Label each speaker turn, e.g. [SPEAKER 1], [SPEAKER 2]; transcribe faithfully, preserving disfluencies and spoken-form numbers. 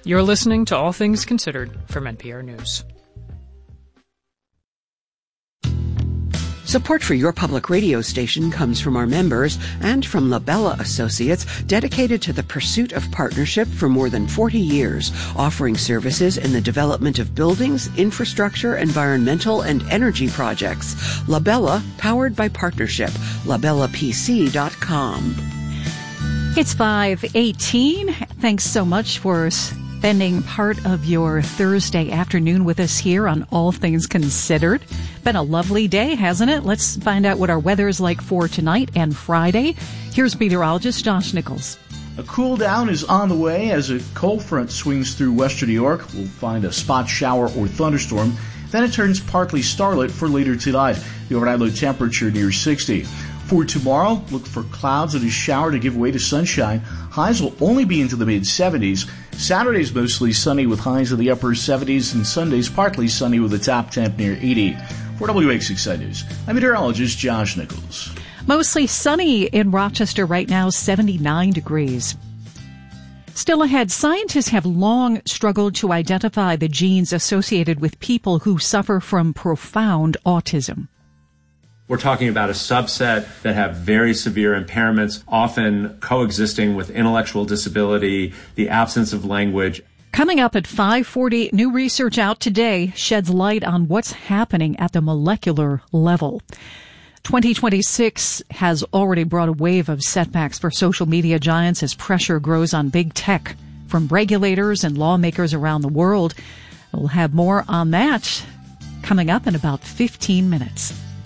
[SPEAKER 1] You're listening to All Things Considered from N P R News.
[SPEAKER 2] Support for your public radio station comes from our members and from Labella Associates, dedicated to the pursuit of partnership for more than forty years, offering services in the development of buildings, infrastructure, environmental, and energy projects. Labella, powered by partnership. labella p c dot com.
[SPEAKER 3] It's five eighteen. Thanks so much for spending part of your Thursday afternoon with us here on All Things Considered. Been a lovely day, hasn't it? Let's find out what our weather is like for tonight and Friday. Here's meteorologist Josh Nichols.
[SPEAKER 4] A cool down is on the way as a cold front swings through western New York. We'll find a spot shower or thunderstorm. Then it turns partly starlit for later tonight. The overnight low temperature near sixty. For tomorrow, look for clouds and a shower to give way to sunshine. Highs will only be into the mid-seventies. Saturday's mostly sunny with highs in the upper seventies, and Sunday's partly sunny with a top temp near eighty. For W X six News, I'm meteorologist Josh Nichols.
[SPEAKER 3] Mostly sunny in Rochester right now, seventy-nine degrees. Still ahead, scientists have long struggled to identify the genes associated with people who suffer from profound autism.
[SPEAKER 5] We're talking about a subset that have very severe impairments, often coexisting with intellectual disability, the absence of language.
[SPEAKER 3] Coming up at five forty, new research out today sheds light on what's happening at the molecular level. twenty twenty-six has already brought a wave of setbacks for social media giants as pressure grows on big tech from regulators and lawmakers around the world. We'll have more on that coming up in about fifteen minutes.